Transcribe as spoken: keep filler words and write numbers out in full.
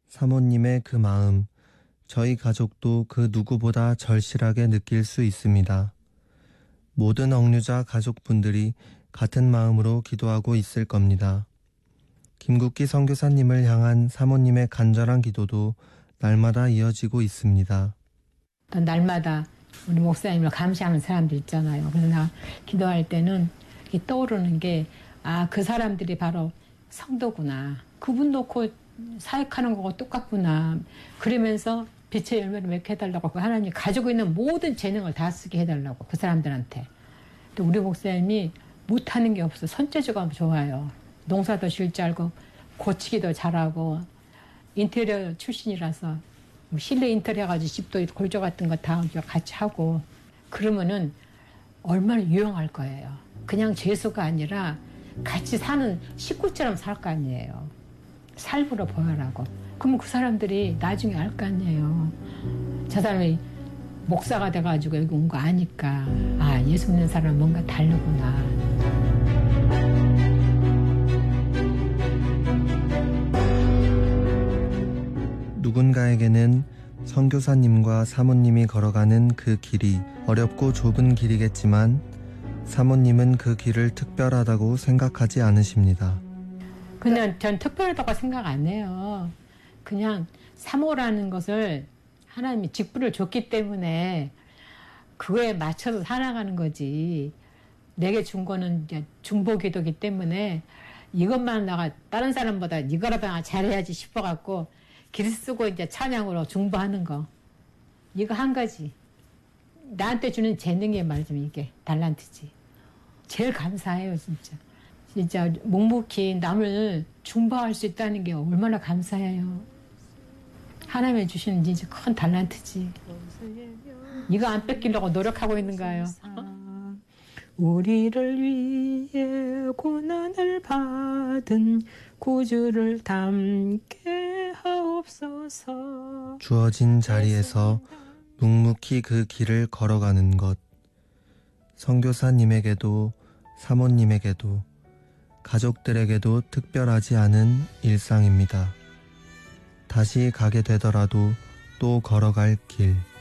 사모님의 그 마음, 저희 가족도 그 누구보다 절실하게 느낄 수 있습니다. 모든 억류자 가족분들이 같은 마음으로 기도하고 있을 겁니다. 김국기 선교사님을 향한 사모님의 간절한 기도도 날마다 이어지고 있습니다. 날마다 우리 목사님을 감시하는 사람들 있잖아요. 그래서 나 기도할 때는 떠오르는 게, 아, 그 사람들이 바로 성도구나. 그분 놓고 사역하는 거고 똑같구나. 그러면서 빛의 열매를 맺게 해달라고 하나님이 가지고 있는 모든 재능을 다 쓰게 해달라고, 그 사람들한테. 또 우리 목사님이 못하는 게 없어. 손재주가 좋아요. 농사도 질 줄 알고 고치기도 잘하고 인테리어 출신이라서 실내 인테리어 해가지고 집도 골조 같은 거 다 같이 하고, 그러면은 얼마나 유용할 거예요. 그냥 죄수가 아니라 같이 사는 식구처럼 살 거 아니에요. 삶으로 보여라고. 그러면 그 사람들이 나중에 알 거 아니에요. 저 사람이 목사가 돼가지고 여기 온 거 아니까, 아, 예수 믿는 사람은 뭔가 다르구나. 누군가에게는 선교사님과 사모님이 걸어가는 그 길이 어렵고 좁은 길이겠지만 사모님은 그 길을 특별하다고 생각하지 않으십니다. 그냥 전 특별하다고 생각 안 해요. 그냥 사모라는 것을 하나님이 직분을 줬기 때문에 그거에 맞춰서 살아가는 거지. 내게 준 거는 이제 중보기도기 때문에 이것만 나가 다른 사람보다 이거라도 잘해야지 싶어갖고 길 쓰고 이제 찬양으로 중보하는 거. 이거 한 가지. 나한테 주는 재능의 말이면 이게 달란트지. 제일 감사해요, 진짜. 진짜 묵묵히 남을 중보할 수 있다는 게 얼마나 감사해요. 하나님이 주시는 진짜 큰 달란트지. 이거 안 뺏기려고 노력하고 있는 거예요. 우리를 위해 고난을 받은 구주를 닮게 하옵소서. 주어진 자리에서 묵묵히 그 길을 걸어가는 것. 선교사님에게도 사모님에게도 가족들에게도 특별하지 않은 일상입니다. 다시 가게 되더라도 또 걸어갈 길.